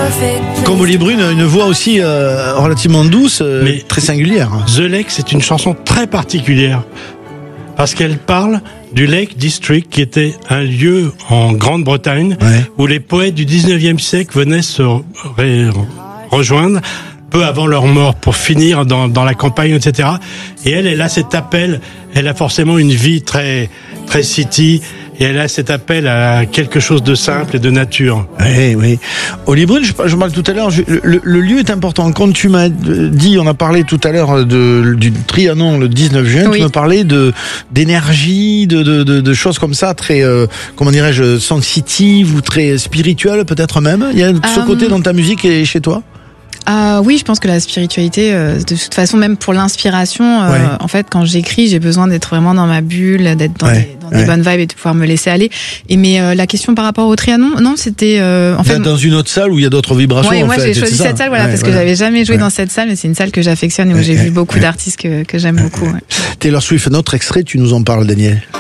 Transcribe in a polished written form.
Comme Oli Brune, une voix aussi relativement douce, mais très singulière. The Lake, c'est une chanson très particulière parce qu'elle parle du Lake District, qui était un lieu en Grande-Bretagne où les poètes du 19e siècle venaient se rejoindre peu avant leur mort pour finir dans la campagne, etc. Et elle a cet appel, elle a forcément une vie très très city, et elle a cet appel à quelque chose de simple et de nature. Oui. Oli Brune, je parle tout à l'heure, le lieu est important. Quand tu m'as dit, on a parlé tout à l'heure du Trianon le 19 juin, tu me parlais d'énergie, de choses comme ça, très, comment dirais-je, sensitives ou très spirituelles peut-être même. Il y a ce côté dans ta musique et chez toi? Oui, je pense que la spiritualité, de toute façon, même pour l'inspiration, en fait, quand j'écris, j'ai besoin d'être vraiment dans ma bulle, d'être dans des bonnes vibes et de pouvoir me laisser aller. Mais la question par rapport au Trianon, non, c'était en fait dans une autre salle où il y a d'autres vibrations. Moi j'ai choisi cette salle, parce que j'avais jamais joué dans cette salle, mais c'est une salle que j'affectionne et où j'ai vu beaucoup d'artistes que j'aime beaucoup. Taylor Swift, un autre extrait, tu nous en parles, Daniel.